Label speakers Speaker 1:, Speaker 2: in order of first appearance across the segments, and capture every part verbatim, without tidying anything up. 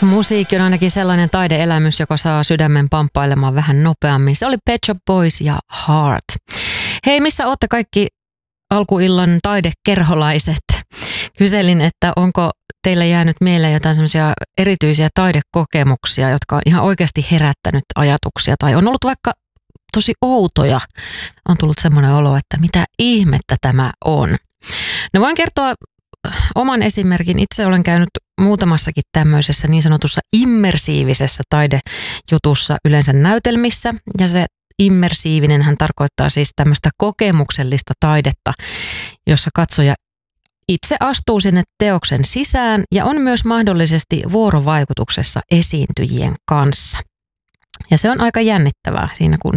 Speaker 1: Musiikki on ainakin sellainen taideelämys, joka saa sydämen pamppailemaan vähän nopeammin. Se oli Pet Shop Boys ja Heart. Hei, missä ootte kaikki alkuillan taidekerholaiset? Kyselin, että onko teille jäänyt mieleen jotain semmoisia erityisiä taidekokemuksia, jotka on ihan oikeasti herättänyt ajatuksia tai on ollut vaikka tosi outoja. On tullut semmoinen olo, että mitä ihmettä tämä on. No voin kertoa oman esimerkin. Itse olen käynyt muutamassakin tämmöisessä niin sanotussa immersiivisessä taidejutussa, yleensä näytelmissä. Ja se immersiivinen hän tarkoittaa siis tämmöistä kokemuksellista taidetta, jossa katsoja itse astuu sinne teoksen sisään ja on myös mahdollisesti vuorovaikutuksessa esiintyjien kanssa. Ja se on aika jännittävää siinä, kun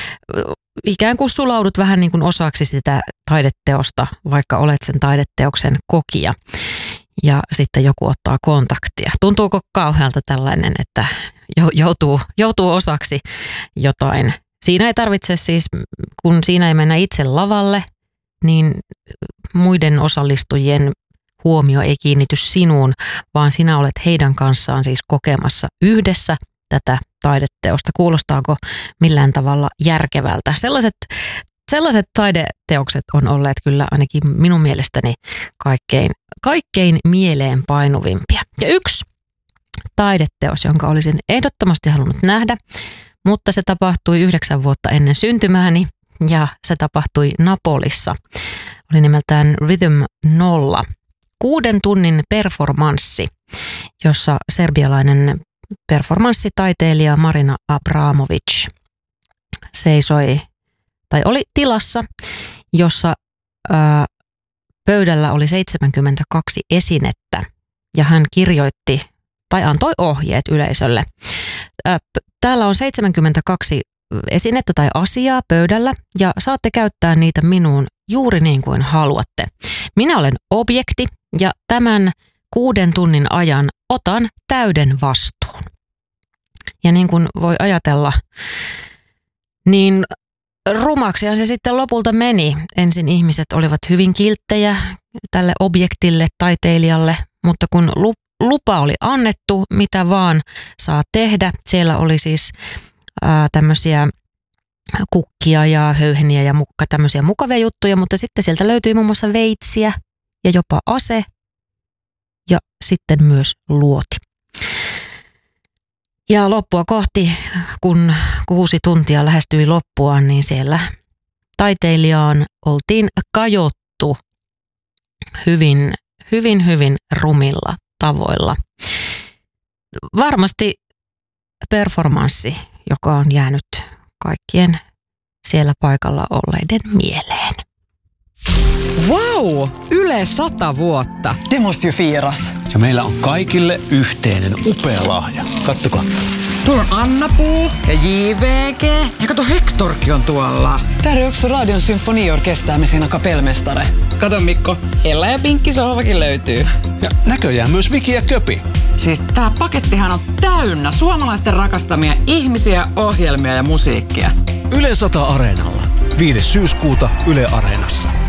Speaker 1: ikään kuin sulaudut vähän niin kuin osaksi sitä taideteosta, vaikka olet sen taideteoksen kokija. Ja sitten joku ottaa kontaktia. Tuntuuko kauhealta tällainen, että joutuu, joutuu osaksi jotain? Siinä ei tarvitse siis, kun siinä ei mennä itse lavalle, niin muiden osallistujien huomio ei kiinnity sinuun, vaan sinä olet heidän kanssaan siis kokemassa yhdessä tätä taideteosta. Kuulostaako millään tavalla järkevältä? Sellaiset, sellaiset taideteokset on olleet kyllä ainakin minun mielestäni kaikkein, kaikkein mieleen painuvimpia. Ja yksi taideteos, jonka olisin ehdottomasti halunnut nähdä, mutta se tapahtui yhdeksän vuotta ennen syntymääni ja se tapahtui Napolissa. Oli nimeltään Rhythm nolla. Kuuden tunnin performanssi, jossa serbialainen performanssitaiteilija Marina Abramovic seisoi tai oli tilassa, jossa ää, pöydällä oli seitsemänkymmentäkaksi esinettä ja hän kirjoitti tai antoi ohjeet yleisölle. Ää, täällä on seitsemänkymmentäkaksi esinettä tai asiaa pöydällä ja saatte käyttää niitä minuun juuri niin kuin haluatte. Minä olen objekti ja tämän kuuden tunnin ajan otan täyden vastuun. Ja niin kuin voi ajatella, niin rumaksihan se sitten lopulta meni. Ensin ihmiset olivat hyvin kilttejä tälle objektille, taiteilijalle, mutta kun lupa oli annettu, mitä vaan saa tehdä, siellä oli siis ää, tämmöisiä kukkia ja höyheniä ja mukka, tämmöisiä mukavia juttuja, mutta sitten sieltä löytyi muun muassa veitsiä ja jopa ase ja sitten myös luoti. Ja loppua kohti, kun kuusi tuntia lähestyi loppuaan, niin siellä taiteilijaan oltiin kajottu hyvin, hyvin, hyvin rumilla tavoilla. Varmasti performanssi, joka on jäänyt kaikkien siellä paikalla olleiden mieleen.
Speaker 2: Wow! Yle sata vuotta.
Speaker 3: Det måste ju firas.
Speaker 4: Ja meillä on kaikille yhteinen upea lahja. Kattokaa.
Speaker 2: Tuolla on Anna-Puu ja J V G. Ja kato, Hektorkin on tuolla.
Speaker 3: Där är också Radion symfoniorkester med sina kapellmästare.
Speaker 2: Kato Mikko, Ella ja Pinkki sohvakin löytyy.
Speaker 4: Ja näköjään myös Viki ja Köpi.
Speaker 2: Siis tää pakettihan on täynnä suomalaisten rakastamia ihmisiä, ohjelmia ja musiikkia.
Speaker 4: Yle sata Areenalla. viides syyskuuta Yle Areenassa.